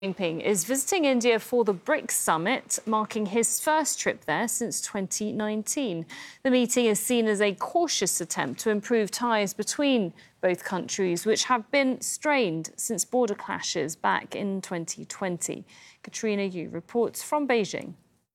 Jinping is visiting India for the BRICS summit, marking his first trip there since 2019. The meeting is seen as a cautious attempt to improve ties between both countries, which have been strained since border clashes back in 2020. Katrina Yu reports from Beijing.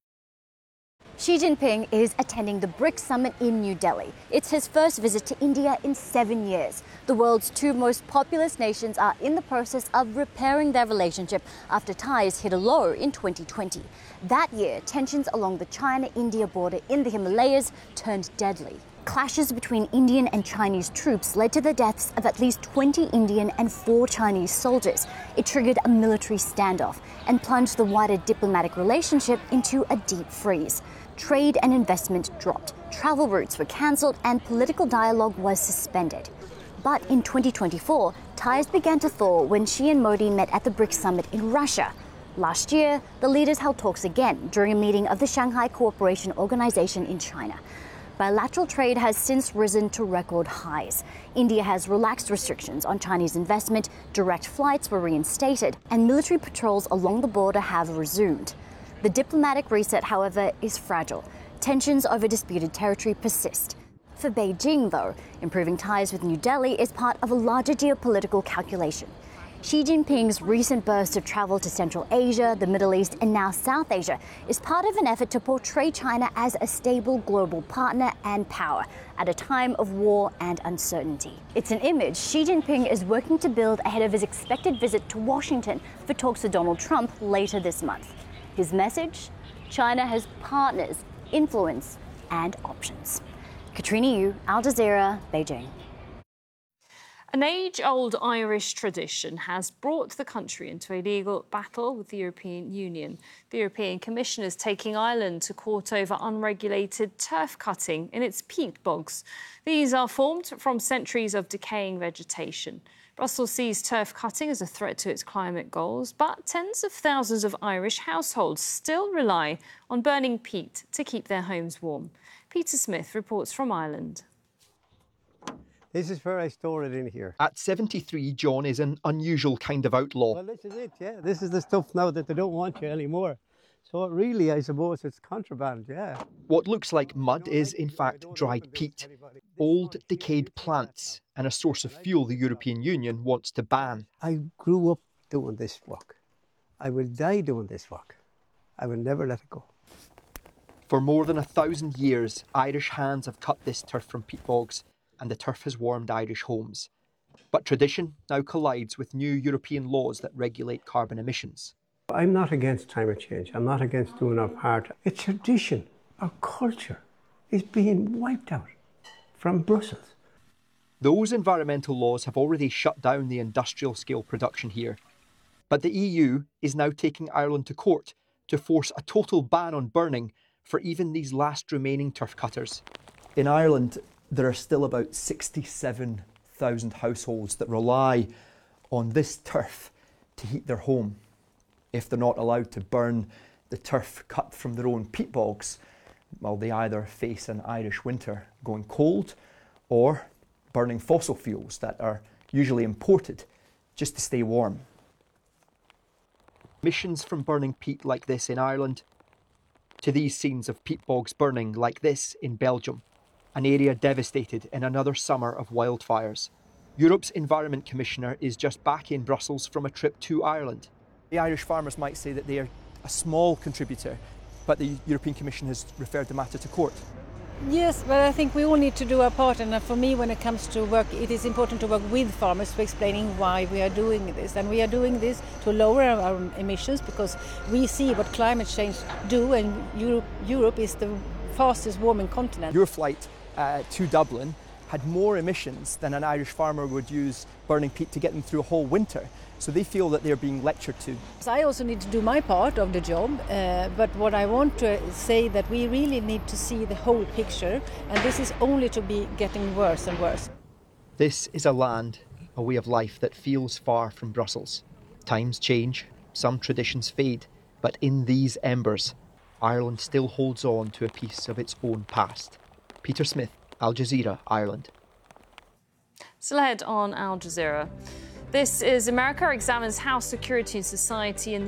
Xi Jinping is attending the BRICS summit in New Delhi. It's his first visit to India in 7 years. The world's two most populous nations are in the process of repairing their relationship after ties hit a low in 2020. That year, tensions along the China-India border in the Himalayas turned deadly. Clashes between Indian and Chinese troops led to the deaths of at least 20 Indian and 4 Chinese soldiers. It triggered a military standoff and plunged the wider diplomatic relationship into a deep freeze. Trade and investment dropped, travel routes were cancelled, and political dialogue was suspended. But in 2024, ties began to thaw when Xi and Modi met at the BRICS summit in Russia. Last year, the leaders held talks again during a meeting of the Shanghai Cooperation Organization in China. Bilateral trade has since risen to record highs. India has relaxed restrictions on Chinese investment, direct flights were reinstated, and military patrols along the border have resumed. The diplomatic reset, however, is fragile. Tensions over disputed territory persist. For Beijing, though, improving ties with New Delhi is part of a larger geopolitical calculation. Xi Jinping's recent burst of travel to Central Asia, the Middle East, and now South Asia is part of an effort to portray China as a stable global partner and power at a time of war and uncertainty. It's an image Xi Jinping is working to build ahead of his expected visit to Washington for talks with Donald Trump later this month. His message? China has partners, influence, and options. Katrina Yu, Al Jazeera, Beijing. An age-old Irish tradition has brought the country into a legal battle with the European Union. The European Commission is taking Ireland to court over unregulated turf cutting in its peat bogs. These are formed from centuries of decaying vegetation. Brussels sees turf cutting as a threat to its climate goals, but tens of thousands of Irish households still rely on burning peat to keep their homes warm. Peter Smith reports from Ireland. This is where I store it in here. At 73, John is an unusual kind of outlaw. Well, this is it, yeah. This is the stuff now that they don't want you anymore. So really, I suppose it's contraband, yeah. What looks like mud is, in fact, dried peat. Old, decayed plants and a source of fuel the European Union wants to ban. I grew up doing this work. I will die doing this work. I will never let it go. For more than 1,000 years, Irish hands have cut this turf from peat bogs, and the turf has warmed Irish homes. But tradition now collides with new European laws that regulate carbon emissions. I'm not against climate change. I'm not against doing our part. It's tradition. Our culture is being wiped out from Brussels. Those environmental laws have already shut down the industrial-scale production here. But the EU is now taking Ireland to court to force a total ban on burning for even these last remaining turf cutters. In Ireland, there are still about 67,000 households that rely on this turf to heat their home. If they're not allowed to burn the turf cut from their own peat bogs, well, they either face an Irish winter going cold or burning fossil fuels that are usually imported just to stay warm. Emissions from burning peat like this in Ireland to these scenes of peat bogs burning like this in Belgium, an area devastated in another summer of wildfires. Europe's Environment Commissioner is just back in Brussels from a trip to Ireland. The Irish farmers might say that they are a small contributor, but the European Commission has referred the matter to court. Yes, but I think we all need to do our part, and for me, when it comes to work, it is important to work with farmers to explaining why we are doing this. And we are doing this to lower our emissions because we see what climate change do, and Europe is the fastest warming continent. Your flight to Dublin had more emissions than an Irish farmer would use burning peat to get them through a whole winter. So they feel that they're being lectured to. I also need to do my part of the job, but what I want to say that we really need to see the whole picture, and this is only to be getting worse and worse. This is a land, a way of life that feels far from Brussels. Times change, some traditions fade, but in these embers, Ireland still holds on to a piece of its own past. Peter Smith, Al Jazeera, Ireland. Still ahead on Al Jazeera. This is America Examines How Security and Society in the